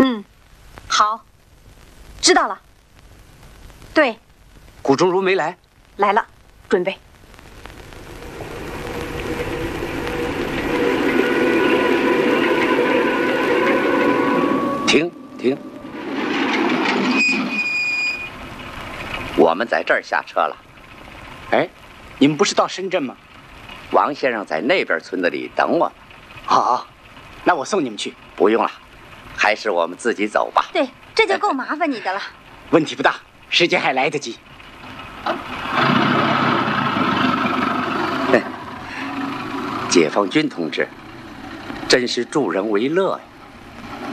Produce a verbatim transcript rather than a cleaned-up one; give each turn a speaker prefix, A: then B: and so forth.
A: 嗯，好，知道了。对，
B: 谷中如没来，
A: 来了，准备。
C: 停停，我们在这儿下车了。
B: 哎，你们不是到深圳吗？
C: 王先生在那边村子里等我们。
B: 好，那我送你们去。
C: 不用了，还是我们自己走吧。
A: 对，这就够麻烦你的了。
B: 问题不大，时间还来得及。
C: 解放军同志，真是助人为乐呀。